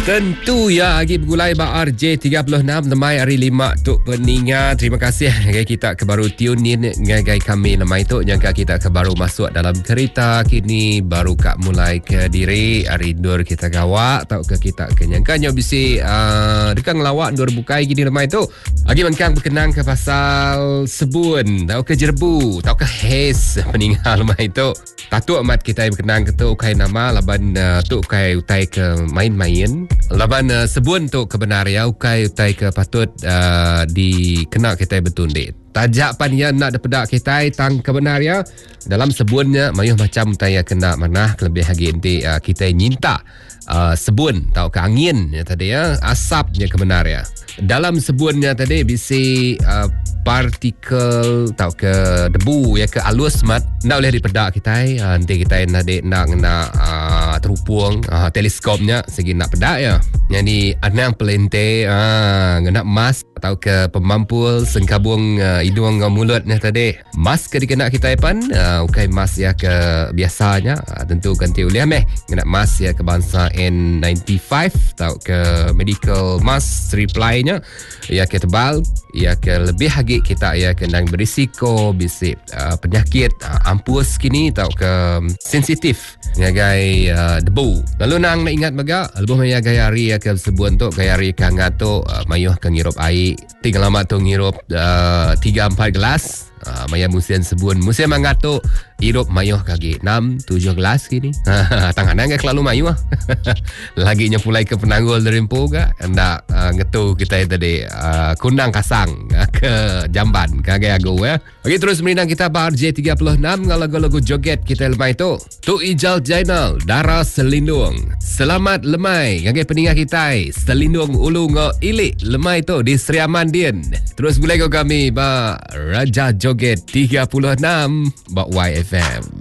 Tentu ya, agi bergulai ba RJ36 lemai hari 5 tu peningat. Terima kasih kita kebaru tune in ngagai kami lemai tu jangka kita kebaru masuk dalam kereta kini baru kak mulai ke diri hari dur kita gawak tau ke kita kenyangkannya bisi dekat ngelawak dur bukai gini lemai tu. Agi mengkang berkenang ke pasal sebun tau ke jerbu tau ke hes peningat lemai tu. Tatu amat kita berkenang ke tu ukai nama laban tu ukai utai ke main-main. Laban sebun tu kebenar ya ukai utai ke patut dikena kita betundit. Tajak pan ya nak dapedak kita tang kebenar ya dalam sebunnya mayuh macam utai kena manah lebih lagi nanti kita nyinta sebun tau ke angin ya tadi ya asapnya kebenar ya. Dalam sebunnya tadi bisi partikel tau ke debu ya ke alus mat nak boleh dipedak kita nanti kita nak terupung teleskopnya segi nak pedak ya. Yani anang pelente ngena mas atau ke pemampul sengkabung hidung mulutnya tadi. Mas ke dikena kita pan ukai mas ya ke biasanya tentu ganti uliah meh ngena mas ya ke bangsa N95 atau ke medical mask reply-nya ya ke tebal ya ke lebih lagi kita ya ke nang berisiko bisi penyakit ampus kini atau ke sensitif ngagai debu. Lalu nang nak ingat baga lebih maya gaya hari ya ke sebun tu gaya hari kangat tu mayuh ke ngirup air tinggal lama tu ngirup 3-4 gelas maya musim sebun musim mangato hirup mayuh kaki 6-7 gelas kini tangan enggak selalu mayuh lagi nya pulai ke penanggul derimpo ga ndak ngetu kita tadi kunang kasang ke jamban kagak ago ya. Okey terus menindang kita bar J36 lagu-lagu joget kita lemai tu Ijal Jainal Dara Selindung. Selamat lemai ngagai peningat kita Selindung ulu ngo ilik lemai tu di Seriaman Din. Terus boleh kami ba Raja Joget 36 ba YFM.